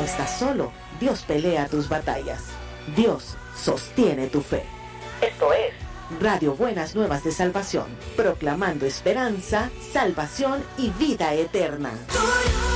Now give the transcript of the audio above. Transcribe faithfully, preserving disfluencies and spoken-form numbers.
estás solo. Dios pelea tus batallas. Dios sostiene tu fe. Esto es Radio Buenas Nuevas de Salvación, proclamando esperanza, salvación y vida eterna.